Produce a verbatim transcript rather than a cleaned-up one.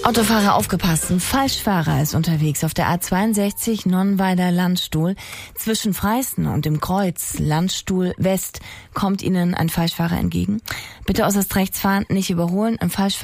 Autofahrer aufgepasst, ein Falschfahrer ist unterwegs auf der A zweiundsechzig Nonnweider Landstuhl. Zwischen Freisten und dem Kreuz Landstuhl West kommt Ihnen ein Falschfahrer entgegen. Bitte äußerst rechts fahren, nicht überholen. Ein Falschfahrer